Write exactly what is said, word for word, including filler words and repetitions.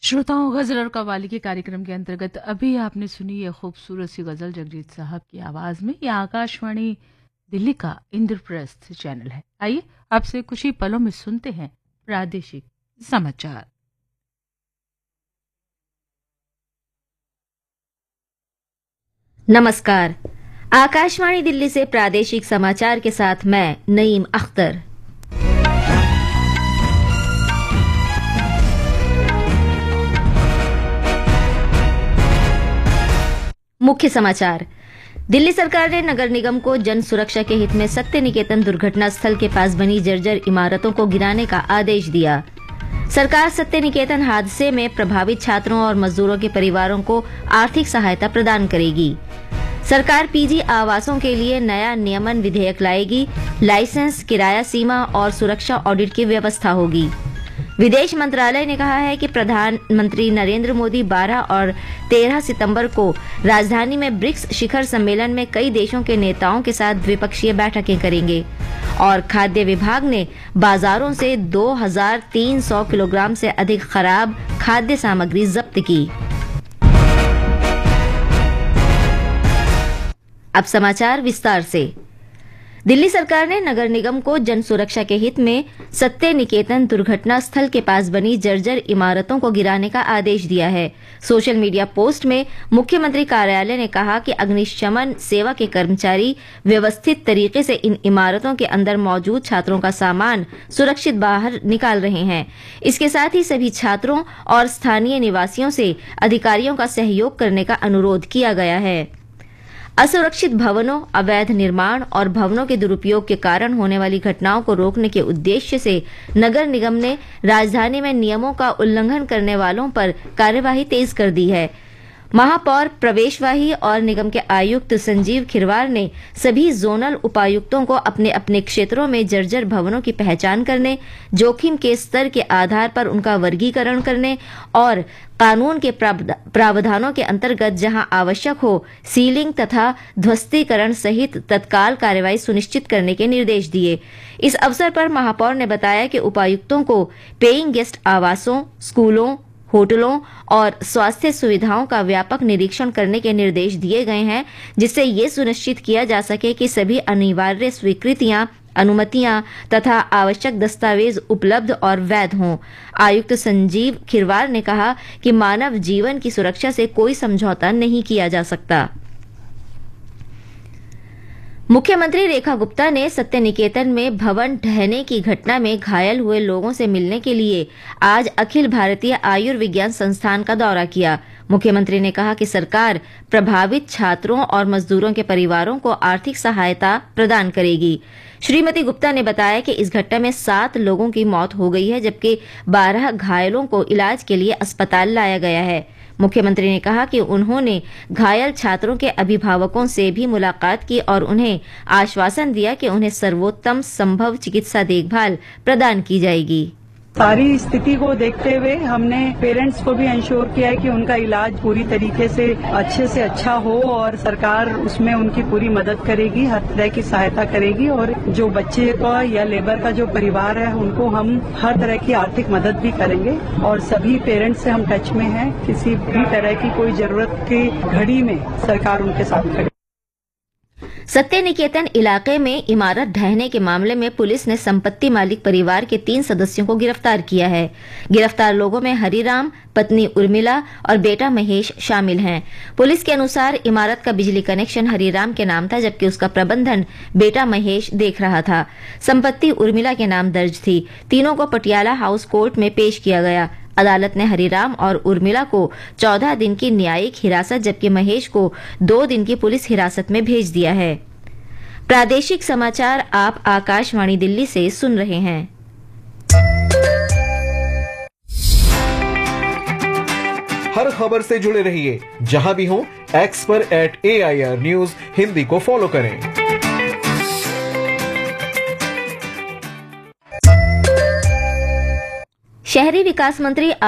श्रोताओं, गजल और कव्वाली के कार्यक्रम के अंतर्गत अभी आपने सुनी ये खूबसूरत सी गजल जगजीत साहब की आवाज में। यह आकाशवाणी दिल्ली का इंद्रप्रस्थ चैनल है। आइए आपसे कुछ ही पलों में सुनते हैं प्रादेशिक समाचार। नमस्कार, आकाशवाणी दिल्ली से प्रादेशिक समाचार के साथ मैं नईम अख्तर। मुख्य समाचार। दिल्ली सरकार ने नगर निगम को जन सुरक्षा के हित में सत्य निकेतन दुर्घटना स्थल के पास बनी जर्जर इमारतों को गिराने का आदेश दिया। सरकार सत्य निकेतन हादसे में प्रभावित छात्रों और मजदूरों के परिवारों को आर्थिक सहायता प्रदान करेगी। सरकार पीजी आवासों के लिए नया नियमन विधेयक लाएगी। लाइसेंस, किराया सीमा और सुरक्षा ऑडिट की व्यवस्था होगी। विदेश मंत्रालय ने कहा है कि प्रधानमंत्री नरेंद्र मोदी बारह और तेरह सितंबर को राजधानी में ब्रिक्स शिखर सम्मेलन में कई देशों के नेताओं के साथ द्विपक्षीय बैठकें करेंगे। और खाद्य विभाग ने बाजारों से दो हज़ार तीन सौ किलोग्राम से अधिक खराब खाद्य सामग्री जब्त की। अब समाचार विस्तार से। दिल्ली सरकार ने नगर निगम को जन सुरक्षा के हित में सत्य निकेतन दुर्घटना स्थल के पास बनी जर्जर इमारतों को गिराने का आदेश दिया है। सोशल मीडिया पोस्ट में मुख्यमंत्री कार्यालय ने कहा कि अग्निशमन सेवा के कर्मचारी व्यवस्थित तरीके से इन इमारतों के अंदर मौजूद छात्रों का सामान सुरक्षित बाहर निकाल रहे हैं। इसके साथ ही सभी छात्रों और स्थानीय निवासियों से अधिकारियों का सहयोग करने का अनुरोध किया गया है। असुरक्षित भवनों, अवैध निर्माण और भवनों के दुरुपयोग के कारण होने वाली घटनाओं को रोकने के उद्देश्य से नगर निगम ने राजधानी में नियमों का उल्लंघन करने वालों पर कार्यवाही तेज कर दी है। महापौर प्रवेश वाही और निगम के आयुक्त संजीव खिरवार ने सभी जोनल उपायुक्तों को अपने अपने क्षेत्रों में जर्जर भवनों की पहचान करने, जोखिम के स्तर के आधार पर उनका वर्गीकरण करने और कानून के प्रावधानों के अंतर्गत जहां आवश्यक हो सीलिंग तथा ध्वस्तीकरण सहित तत्काल कार्रवाई सुनिश्चित करने के निर्देश दिए। इस अवसर पर महापौर ने बताया कि उपायुक्तों को पेइंग गेस्ट आवासों, स्कूलों, होटलों और स्वास्थ्य सुविधाओं का व्यापक निरीक्षण करने के निर्देश दिए गए हैं, जिससे ये सुनिश्चित किया जा सके कि सभी अनिवार्य स्वीकृतियां, अनुमतियां तथा आवश्यक दस्तावेज उपलब्ध और वैध हों। आयुक्त संजीव खिरवार ने कहा कि मानव जीवन की सुरक्षा से कोई समझौता नहीं किया जा सकता। मुख्यमंत्री रेखा गुप्ता ने सत्य निकेतन में भवन ढहने की घटना में घायल हुए लोगों से मिलने के लिए आज अखिल भारतीय आयुर्विज्ञान संस्थान का दौरा किया। मुख्यमंत्री ने कहा कि सरकार प्रभावित छात्रों और मजदूरों के परिवारों को आर्थिक सहायता प्रदान करेगी। श्रीमती गुप्ता ने बताया कि इस घटना में सात लोगों की मौत हो गई है, जबकि बारह घायलों को इलाज के लिए अस्पताल लाया गया है। मुख्यमंत्री ने कहा कि उन्होंने घायल छात्रों के अभिभावकों से भी मुलाकात की और उन्हें आश्वासन दिया कि उन्हें सर्वोत्तम संभव चिकित्सा देखभाल प्रदान की जाएगी। सारी स्थिति को देखते हुए हमने पेरेंट्स को भी इंश्योर किया है कि उनका इलाज पूरी तरीके से अच्छे से अच्छा हो और सरकार उसमें उनकी पूरी मदद करेगी, हर तरह की सहायता करेगी। और जो बच्चे का या लेबर का जो परिवार है उनको हम हर तरह की आर्थिक मदद भी करेंगे। और सभी पेरेंट्स से हम टच में हैं, किसी भी तरह की कोई जरूरत की घड़ी में सरकार उनके साथ खड़ी। सत्य निकेतन इलाके में इमारत ढहने के मामले में पुलिस ने संपत्ति मालिक परिवार के तीन सदस्यों को गिरफ्तार किया है। गिरफ्तार लोगों में हरिराम, पत्नी उर्मिला और बेटा महेश शामिल हैं। पुलिस के अनुसार इमारत का बिजली कनेक्शन हरिराम के नाम था, जबकि उसका प्रबंधन बेटा महेश देख रहा था। संपत्ति उर्मिला के नाम दर्ज थी। तीनों को पटियाला हाउस कोर्ट में पेश किया गया। अदालत ने हरिराम और उर्मिला को चौदह दिन की न्यायिक हिरासत, जबकि महेश को दो दिन की पुलिस हिरासत में भेज दिया है। प्रादेशिक समाचार आप आकाशवाणी दिल्ली से सुन रहे हैं। हर खबर से जुड़े रहिए, जहां भी हो एक्स पर eight A I R news Hindi को फॉलो करें। शहरी विकास मंत्री